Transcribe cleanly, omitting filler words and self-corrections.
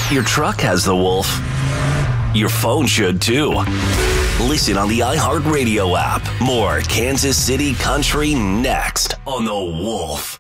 Your truck has the Wolf. Your phone should too. Listen on the iHeartRadio app. More Kansas City Country next on the Wolf.